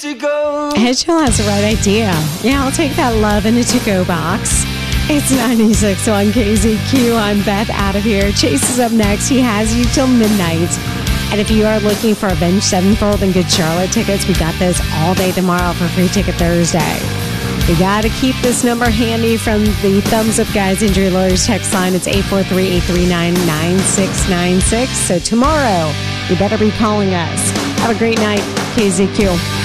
to go. Hedgehog has the right idea. Yeah, I'll take that love in a to-go box. It's 96.1 KZQ. I'm Beth out of here. Chase is up next. He has you till midnight. And if you are looking for Avenged Sevenfold and Good Charlotte tickets, we got those all day tomorrow for Free Ticket Thursday. You got to keep this number handy from the Thumbs Up Guys Injury Lawyers text line. It's 843-839-9696. So tomorrow, you better be calling us. Have a great night, KZQ.